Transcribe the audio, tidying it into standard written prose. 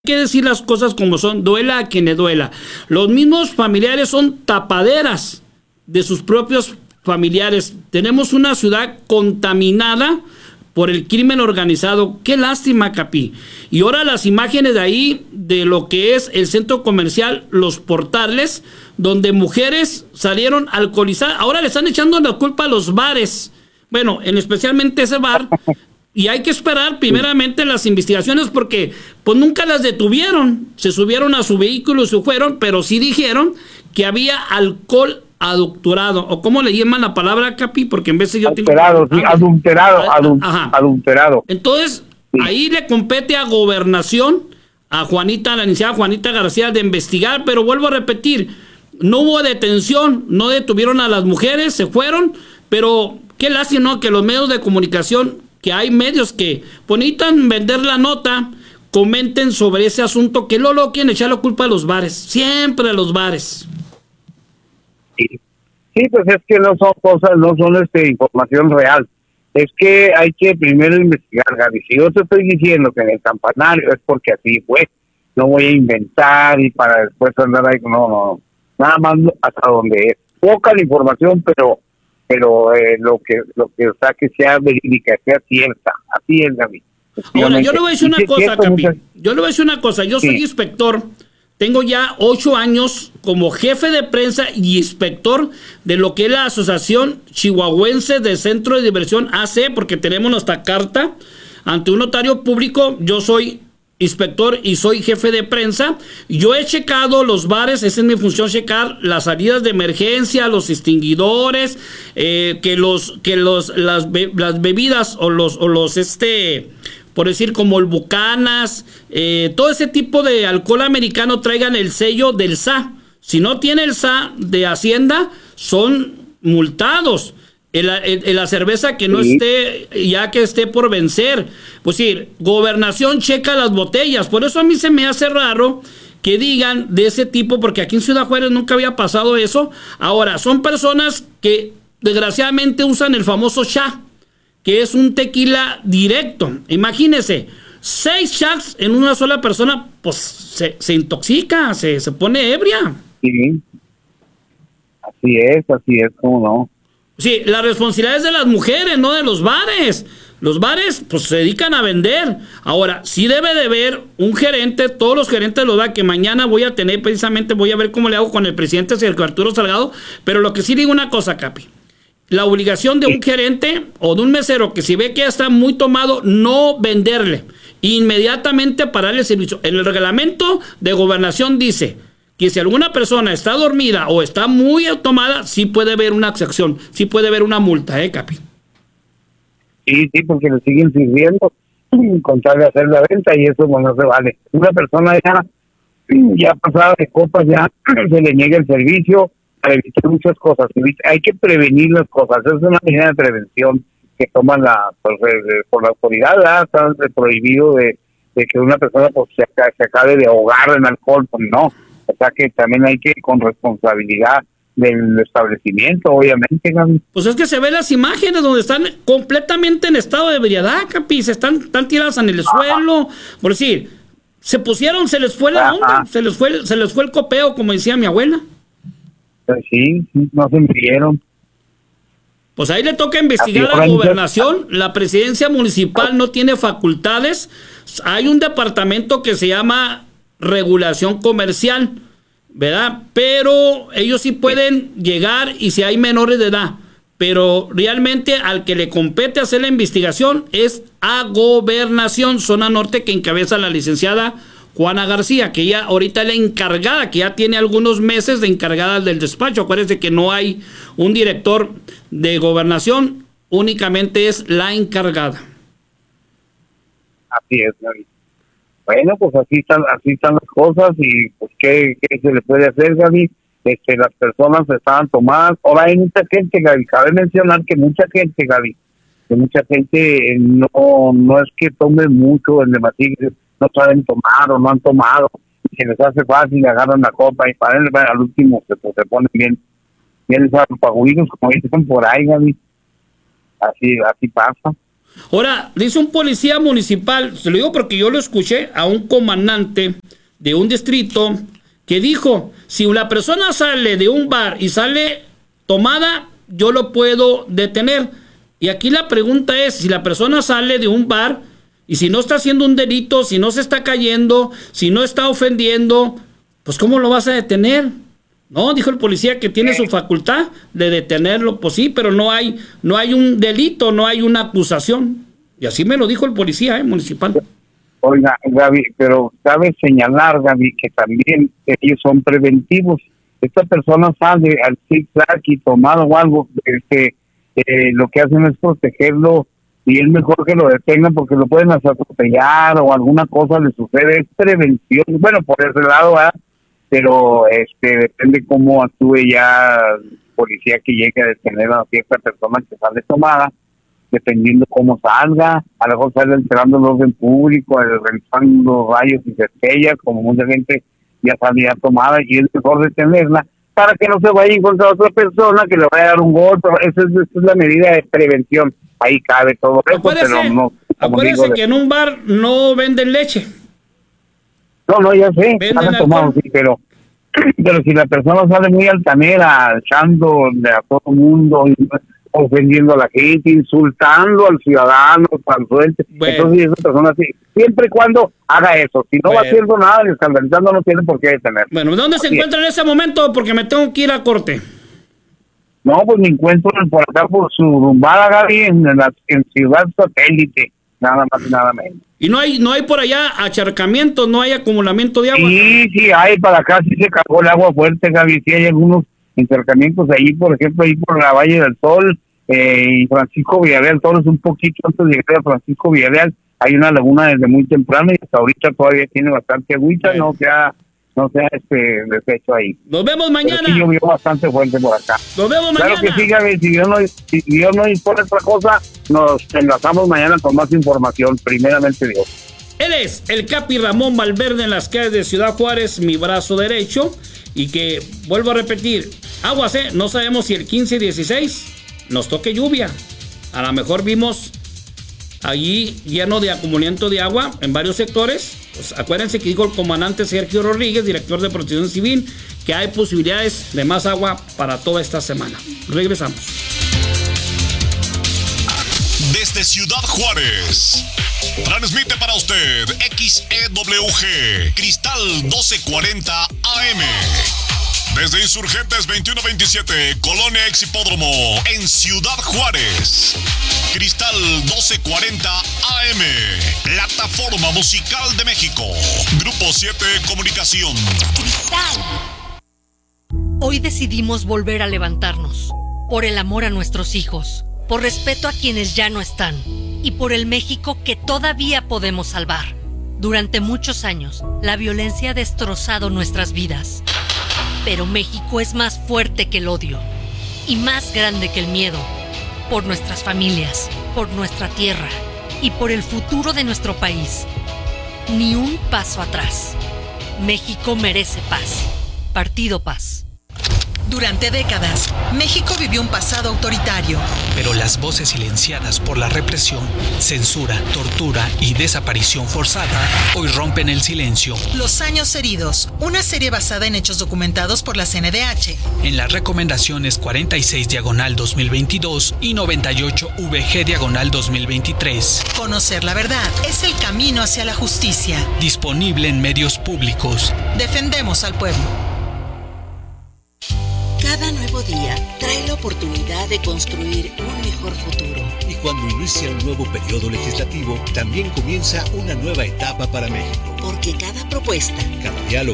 que decir las cosas como son, duela a quien le duela. Los mismos familiares son tapaderas de sus propios familiares. Tenemos una ciudad contaminada por el crimen organizado. Qué lástima, Capi. Y ahora las imágenes de ahí, de lo que es el centro comercial Los Portales, donde mujeres salieron alcoholizadas. Ahora le están echando la culpa a los bares. Bueno, en especialmente ese bar. Y hay que esperar primeramente las investigaciones porque pues nunca las detuvieron. Se subieron a su vehículo y se fueron, pero sí dijeron que había alcohol adulterado. ¿O cómo le llaman la palabra, Capi? Porque en vez de yo adulterado, tengo... sí, adulterado. Entonces, sí, ahí le compete a Gobernación, a Juanita, la licenciada Juanita García, de investigar, pero vuelvo a repetir, no hubo detención, no detuvieron a las mujeres, se fueron, pero qué lástima, ¿no? Que los medios de comunicación, que hay medios que necesitan vender la nota, comenten sobre ese asunto, que luego quieren echar la culpa a los bares, siempre a los bares. Sí, pues es que no son cosas, no son información real. Es que hay que primero investigar, Gaby. Si yo te estoy diciendo que en el campanario es porque así fue, no voy a inventar y para después andar ahí, no, nada más hasta donde es. Poca la información, pero lo que sea que sea verídica, sea cierta. Así es, Gaby. Ahora, yo le voy a decir una cosa, Capi. Yo le voy a decir una cosa. Yo soy inspector. Tengo ya 8 años como jefe de prensa y inspector de lo que es la Asociación Chihuahuense de Centro de Diversión AC, porque tenemos nuestra carta ante un notario público. Yo soy inspector y soy jefe de prensa. Yo he checado los bares, esa es mi función, checar las salidas de emergencia, los extinguidores, las bebidas o los por decir, como el Bucanas, todo ese tipo de alcohol americano traigan el sello del SA. Si no tiene el SA de Hacienda, son multados. La cerveza que no esté, ya que esté por vencer. Pues sí, Gobernación checa las botellas. Por eso a mí se me hace raro que digan de ese tipo, porque aquí en Ciudad Juárez nunca había pasado eso. Ahora, son personas que desgraciadamente usan el famoso SHA, que es un tequila directo. Imagínese, 6 shots en una sola persona, pues se intoxica, se pone ebria. Sí, así es, cómo no. Sí, la responsabilidad es de las mujeres, no de los bares. Los bares, pues, se dedican a vender. Ahora, sí debe de haber un gerente, todos los gerentes lo da, que mañana voy a tener, precisamente, voy a ver cómo le hago con el presidente Sergio Arturo Salgado, pero lo que sí digo una cosa, Capi. La obligación de un gerente o de un mesero que si ve que ya está muy tomado, no venderle, inmediatamente pararle el servicio. En el reglamento de Gobernación dice que si alguna persona está dormida o está muy tomada, sí puede haber una excepción, sí puede haber una multa, Capi. Sí, porque le siguen sirviendo con tal de hacer la venta y eso no se vale. Una persona ya pasada de copas, ya se le niega el servicio para evitar muchas cosas. Hay que prevenir las cosas. Es una medida de prevención que toman por la autoridad. Está prohibido de que una persona pues se acabe de ahogar en alcohol, pues no. O sea que también hay que, con responsabilidad del establecimiento, obviamente, Gaby. Pues es que se ven las imágenes donde están completamente en estado de ebriedad, Capi, están tiradas en el suelo, por decir, se les fue la onda, se les fue el copeo, como decía mi abuela. Pues sí, no se murieron. Pues ahí le toca investigar a la Gobernación. La presidencia municipal no tiene facultades. Hay un departamento que se llama Regulación Comercial, ¿verdad? Pero ellos sí pueden llegar y si hay menores de edad. Pero realmente al que le compete hacer la investigación es a Gobernación, Zona Norte, que encabeza la licenciada Juana García, que ella ahorita es la encargada, que ya tiene algunos meses de encargada del despacho. Acuérdense que no hay un director de Gobernación, únicamente es la encargada. Así es, Gaby. Bueno, pues así están las cosas y pues ¿qué se le puede hacer, Gaby? Las personas estaban tomadas. Ahora hay mucha gente, Gaby, cabe mencionar que mucha gente no es que tome mucho en demasía, no saben tomar o no han tomado, y se les hace fácil, agarran la copa y para al último se ponen bien zapaguinos, como dicen por ahí, Gaby. Así pasa. Ahora, dice un policía municipal, se lo digo porque yo lo escuché a un comandante de un distrito que dijo, si la persona sale de un bar y sale tomada, yo lo puedo detener. Y aquí la pregunta es, si la persona sale de un bar y si no está haciendo un delito, si no se está cayendo, si no está ofendiendo, pues ¿cómo lo vas a detener? No, dijo el policía que tiene su facultad de detenerlo, pues sí, pero no hay un delito, no hay una acusación. Y así me lo dijo el policía municipal. Oiga, Gaby, pero cabe señalar, Gaby, que también ellos son preventivos. Esta persona sale al zig-zag y tomado o algo, lo que hacen es protegerlo y es mejor que lo detengan porque lo pueden hasta atropellar o alguna cosa le sucede. Es prevención, bueno, por ese lado, ¿verdad? Pero depende cómo actúe ya el policía que llegue a detener a cierta persona que sale tomada, dependiendo cómo salga, a lo mejor sale alterando el orden público, realizando rayos y centellas, como mucha gente ya salía tomada, y es mejor detenerla para que no se vaya a encontrar otra persona que le vaya a dar un golpe. Esa es la medida de prevención. Ahí cabe todo eso, pero no. Acuérdese que en un bar no venden leche. No, ya sé, están tomados, sí, pero si la persona sale muy altanera, echándole a todo el mundo, ofendiendo a la gente, insultando al ciudadano, al suerte, entonces esa persona sí, siempre y cuando haga eso, si no va haciendo nada, ni escandalizando, no tiene por qué detener. Bueno, ¿dónde se encuentra en ese momento? Porque me tengo que ir a corte. No, pues me encuentro por acá, por su rumbada, Gaby, en Ciudad Satélite, nada más y nada menos. ¿Y no hay por allá acharcamientos, no hay acumulamiento de agua? Sí hay, para acá sí se cargó el agua fuerte, Gaby, sí hay algunos encharcamientos ahí, por ejemplo, ahí por la Valle del Sol, y Francisco Villarreal, todo es un poquito antes de llegar a Francisco Villarreal, hay una laguna desde muy temprano y hasta ahorita todavía tiene bastante agüita, no se ha deshecho ahí. Nos vemos mañana. Pero sí llovió bastante fuerte por acá. Nos vemos mañana. Claro que sí, Gaby, si Dios no dispone otra cosa, nos enlazamos mañana con más información, primeramente Dios. Él es el Capi Ramón Valverde en las calles de Ciudad Juárez, mi brazo derecho, y que, vuelvo a repetir, aguas, no sabemos si el 15 y 16 nos toque lluvia. A lo mejor vimos allí lleno de acumulamiento de agua en varios sectores. Pues acuérdense que dijo el comandante Sergio Rodríguez, director de Protección Civil, que hay posibilidades de más agua para toda esta semana. Regresamos. Desde Ciudad Juárez, transmite para usted XEWG, Cristal 1240 AM. Desde Insurgentes 2127, Colonia Ex Hipódromo, en Ciudad Juárez. Cristal 1240 AM, Plataforma Musical de México. Grupo 7 Comunicación. Cristal. Hoy decidimos volver a levantarnos. Por el amor a nuestros hijos, por respeto a quienes ya no están y por el México que todavía podemos salvar. Durante muchos años, la violencia ha destrozado nuestras vidas. Pero México es más fuerte que el odio y más grande que el miedo. Por nuestras familias, por nuestra tierra y por el futuro de nuestro país. Ni un paso atrás. México merece paz. Partido Paz. Durante décadas, México vivió un pasado autoritario. Pero las voces silenciadas por la represión, censura, tortura y desaparición forzada hoy rompen el silencio. Los años heridos, una serie basada en hechos documentados por la CNDH. En las recomendaciones 46/2022 y 98/VG/2023. Conocer la verdad es el camino hacia la justicia. Disponible en medios públicos. Defendemos al pueblo. Cada nuevo día trae la oportunidad de construir un mejor futuro. Y cuando inicia un nuevo periodo legislativo, también comienza una nueva etapa para México. Porque cada propuesta, cada diálogo,